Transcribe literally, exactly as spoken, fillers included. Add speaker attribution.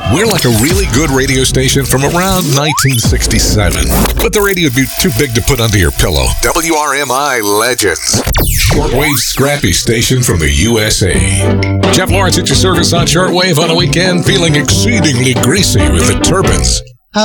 Speaker 1: We're like a really good radio station from around nineteen sixty-seven. But the radio would be too big to put under your pillow. W R M I Legends. Shortwave scrappy station from the U S A. Jeff Lawrence at your service on shortwave on a weekend, feeling exceedingly greasy with the turbines.